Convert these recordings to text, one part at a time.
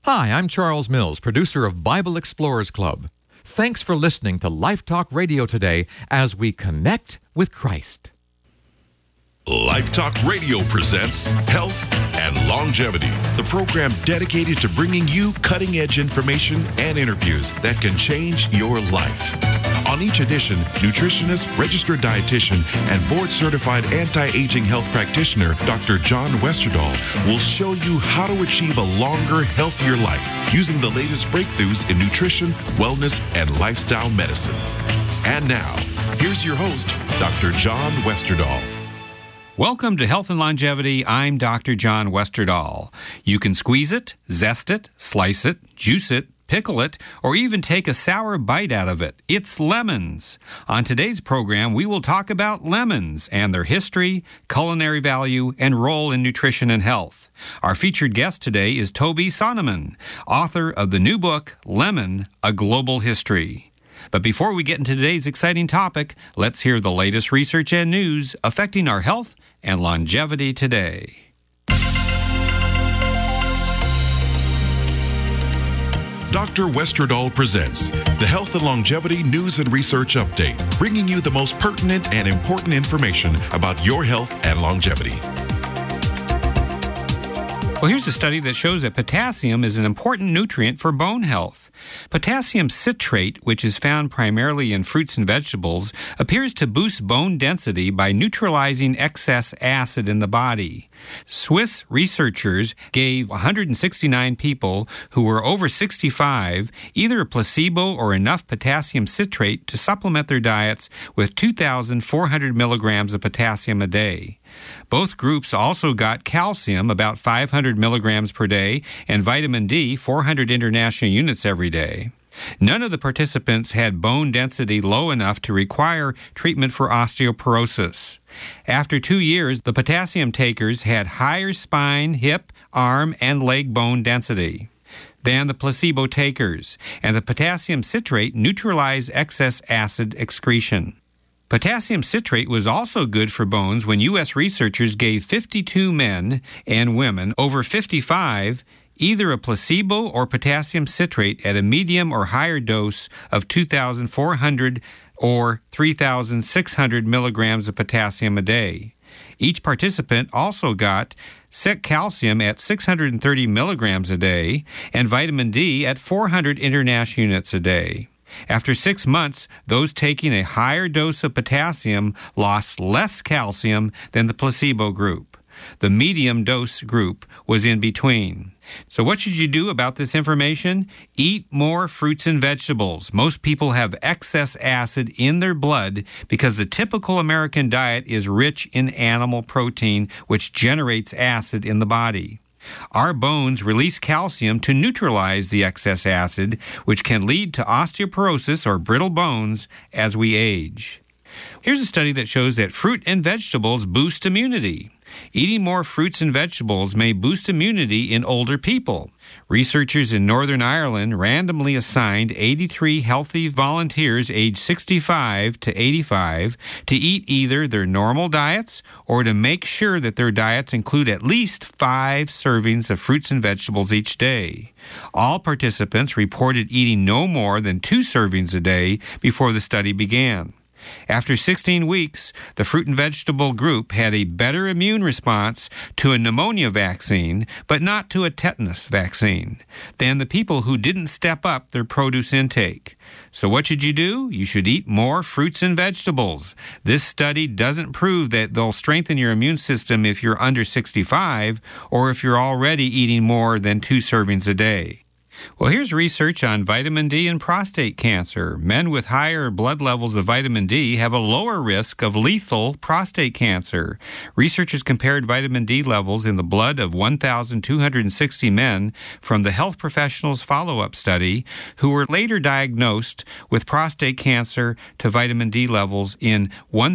Hi, I'm Charles Mills, producer of Bible Explorers Club. Thanks for listening to Life Talk Radio today as we connect with Christ. Life Talk Radio presents Health and Longevity, the program dedicated to bringing you cutting-edge information and interviews that can change your life. On each edition, nutritionist, registered dietitian, and board-certified anti-aging health practitioner, Dr. John Westerdahl, will show you how to achieve a longer, healthier life using the latest breakthroughs in nutrition, wellness, and lifestyle medicine. And now, here's your host, Dr. John Westerdahl. Welcome to Health and Longevity. I'm Dr. John Westerdahl. You can squeeze it, zest it, slice it, juice it, pickle it, or even take a sour bite out of it. It's lemons. On today's program, we will talk about lemons and their history, culinary value, and role in nutrition and health. Our featured guest today is Toby Sonneman, author of the new book, Lemon, A Global History. But before we get into today's exciting topic, let's hear the latest research and news affecting our health and longevity today. Dr. Westerdahl presents the Health and Longevity News and Research Update, bringing you the most pertinent and important information about your health and longevity. Well, here's a study that shows that potassium is an important nutrient for bone health. Potassium citrate, which is found primarily in fruits and vegetables, appears to boost bone density by neutralizing excess acid in the body. Swiss researchers gave 169 people who were over 65 either a placebo or enough potassium citrate to supplement their diets with 2,400 milligrams of potassium a day. Both groups also got calcium, about 500 milligrams per day, and vitamin D, 400 international units every day. None of the participants had bone density low enough to require treatment for osteoporosis. After 2 years, the potassium takers had higher spine, hip, arm, and leg bone density than the placebo takers, and the potassium citrate neutralized excess acid excretion. Potassium citrate was also good for bones when U.S. researchers gave 52 men and women over 55 either a placebo or potassium citrate at a medium or higher dose of 2,400 or 3,600 milligrams of potassium a day. Each participant also got calcium at 630 milligrams a day and vitamin D at 400 international units a day. After 6 months, those taking a higher dose of potassium lost less calcium than the placebo group. The medium dose group was in between. So what should you do about this information? Eat more fruits and vegetables. Most people have excess acid in their blood because the typical American diet is rich in animal protein, which generates acid in the body. Our bones release calcium to neutralize the excess acid, which can lead to osteoporosis or brittle bones as we age. Here's a study that shows that fruit and vegetables boost immunity. Eating more fruits and vegetables may boost immunity in older people. Researchers in Northern Ireland randomly assigned 83 healthy volunteers aged 65 to 85 to eat either their normal diets or to make sure that their diets include at least 5 servings of fruits and vegetables each day. All participants reported eating no more than 2 servings a day before the study began. After 16 weeks, the fruit and vegetable group had a better immune response to a pneumonia vaccine, but not to a tetanus vaccine, than the people who didn't step up their produce intake. So what should you do? You should eat more fruits and vegetables. This study doesn't prove that they'll strengthen your immune system if you're under 65 or if you're already eating more than 2 servings a day. Well, here's research on vitamin D and prostate cancer. Men with higher blood levels of vitamin D have a lower risk of lethal prostate cancer. Researchers compared vitamin D levels in the blood of 1,260 men from the Health Professionals Follow-Up Study who were later diagnosed with prostate cancer to vitamin D levels in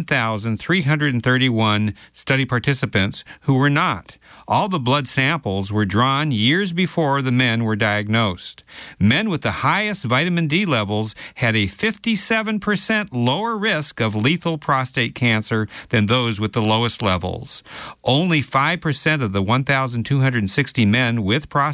1,331 study participants who were not. All the blood samples were drawn years before the men were diagnosed. Men with the highest vitamin D levels had a 57% lower risk of lethal prostate cancer than those with the lowest levels. Only 5% of the 1,260 men with prostate